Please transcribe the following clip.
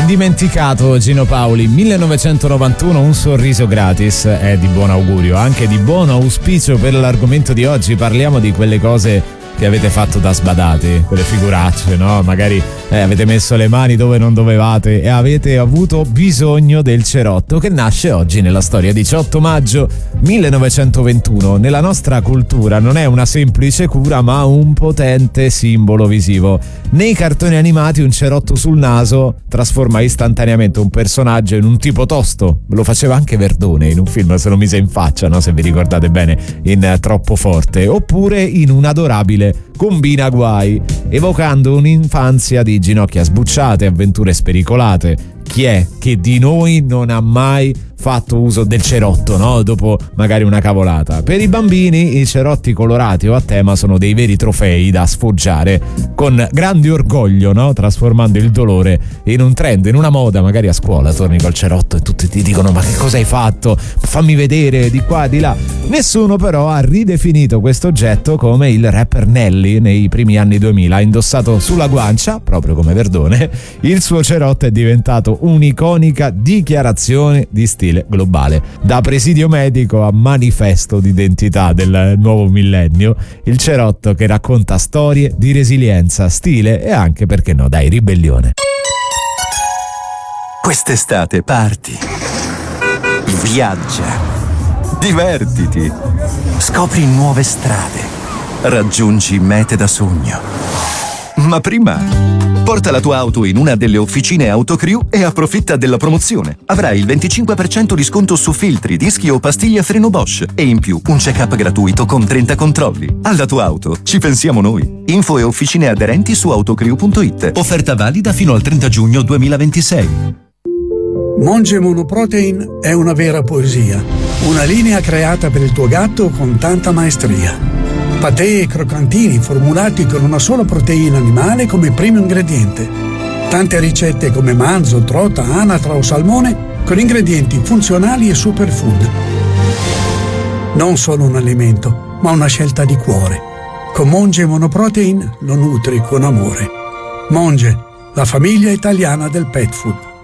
Indimenticato Gino Paoli, 1991, un sorriso gratis è di buon augurio, anche di buon auspicio per l'argomento di oggi. Parliamo di quelle cose che avete fatto da sbadati, quelle figuracce, no? Magari avete messo le mani dove non dovevate e avete avuto bisogno del cerotto, che nasce oggi nella storia. 18 maggio 1921. Nella nostra cultura non è una semplice cura, ma un potente simbolo visivo. Nei cartoni animati un cerotto sul naso trasforma istantaneamente un personaggio in un tipo tosto. Lo faceva anche Verdone in un film, Se lo mise in faccia, no? Se vi ricordate bene, in Troppo forte. Oppure in un adorabile Combina guai, evocando un'infanzia di ginocchia sbucciate, avventure spericolate. Chi è che di noi non ha mai fatto uso del cerotto, no? Dopo magari una cavolata. Per i bambini i cerotti colorati o a tema sono dei veri trofei da sfoggiare con grande orgoglio, no? Trasformando il dolore in un trend, in una moda. Magari a scuola torni col cerotto e tutti ti dicono: ma che cosa hai fatto? Fammi vedere di qua, di là. Nessuno però ha ridefinito questo oggetto come il rapper Nelly nei primi anni 2000 ha indossato sulla guancia, proprio come Verdone. Il suo cerotto è diventato un'iconica dichiarazione di stile globale. Da presidio medico a manifesto d'identità del nuovo millennio, il cerotto che racconta storie di resilienza, stile e anche, perché no, dai, ribellione. Quest'estate parti, viaggia, divertiti, scopri nuove strade, raggiungi mete da sogno. Ma prima porta la tua auto in una delle officine Autocrew e approfitta della promozione. Avrai il 25% di sconto su filtri, dischi o pastiglie a freno Bosch e in più un check-up gratuito con 30 controlli. Alla tua auto ci pensiamo noi. Info e officine aderenti su autocrew.it. Offerta valida fino al 30 giugno 2026. Monge Monoprotein è una vera poesia. Una linea creata per il tuo gatto con tanta maestria. Patè e croccantini formulati con una sola proteina animale come primo ingrediente. Tante ricette come manzo, trota, anatra o salmone con ingredienti funzionali e superfood. Non solo un alimento, ma una scelta di cuore. Con Monge Monoprotein lo nutri con amore. Monge, la famiglia italiana del pet food.